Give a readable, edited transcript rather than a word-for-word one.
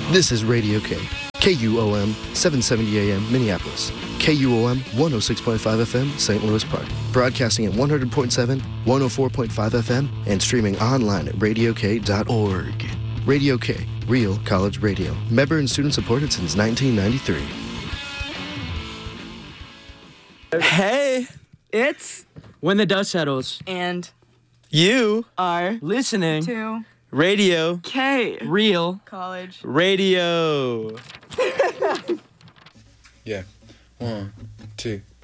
This is Radio K, KUOM 770 AM Minneapolis, KUOM 106.5 FM St. Louis Park, broadcasting at 100.7, 104.5 FM, and streaming online at radiok.org. Radio K, real college radio. Member and student supported since 1993. Hey! It's When the Dust Settles. and You are listening. to Radio. K Real. College. Radio. Yeah. 1, 2.